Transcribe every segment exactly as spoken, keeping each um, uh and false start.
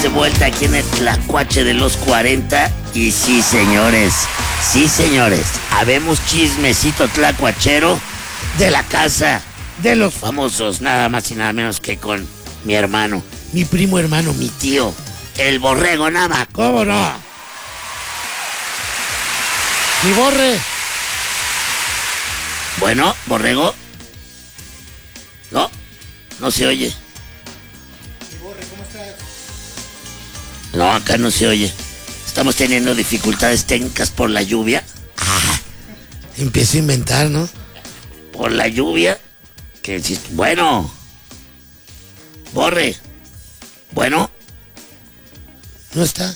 de vuelta aquí en el Tlacuache de los cuarenta. Y sí, señores, sí, señores, habemos chismecito tlacuachero de la casa de los famosos, nada más y nada menos que con mi hermano, mi primo hermano, mi tío, el Borrego Nava. ¿Cómo no? Mi Borre. Bueno, Borrego. No, no se oye. No, acá no se oye. Estamos teniendo dificultades técnicas por la lluvia. Ah, empiezo a inventar, ¿no? Por la lluvia. Que si... Bueno. Borre. Bueno. No está.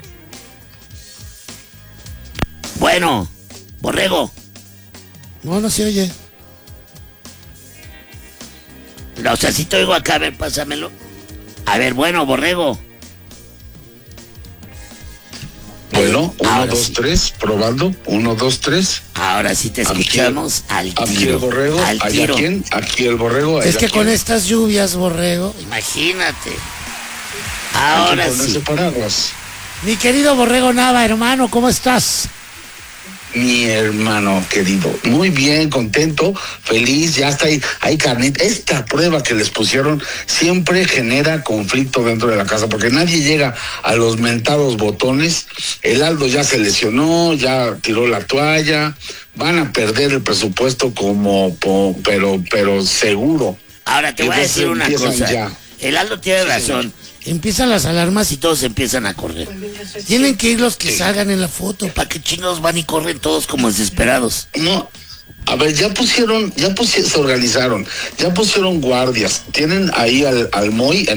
Bueno. Borrego. No, no se oye. No, o sea, si te oigo acá, a ver, pásamelo. A ver, bueno, Borrego. Bueno, uno, Ahora dos, sí. tres, probando, uno, dos, tres. Ahora sí te escuchamos al tiro. Aquí el borrego, al allá tiro. quién, aquí el borrego. Es allá que con quién. estas lluvias, Borrego. Imagínate. Hay que Ahora ponerse sí. paraguas. Mi querido Borrego Nava, hermano, ¿cómo estás? Mi hermano querido, muy bien, contento, feliz, ya está ahí, hay carnita. Esta prueba que les pusieron siempre genera conflicto dentro de la casa, porque nadie llega a los mentados botones. El Aldo ya se lesionó, ya tiró la toalla, van a perder el presupuesto como, po- pero, pero seguro. Ahora te voy a Entonces decir una empiezan cosa. ya. El Aldo tiene razón. Empiezan las alarmas y todos empiezan a correr. Tienen que ir los que Sí. salgan en la foto. ¿Para qué chingados van y corren todos como desesperados? No, a ver, ya pusieron, ya pusieron, se organizaron, ya pusieron guardias, tienen ahí al, al Moy